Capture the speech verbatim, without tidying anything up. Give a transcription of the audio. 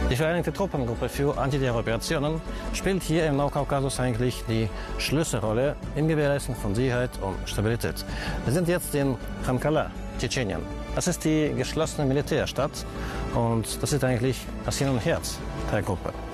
Die Vereinigte Truppengruppe für Antiterroroperationen spielt hier im Nordkaukasus eigentlich die Schlüsselrolle im Gewährleisten von Sicherheit und Stabilität. Wir sind jetzt in Khamkala, Tschetschenien. Das ist die geschlossene Militärstadt und das ist eigentlich das Hirn und Herz der Gruppe.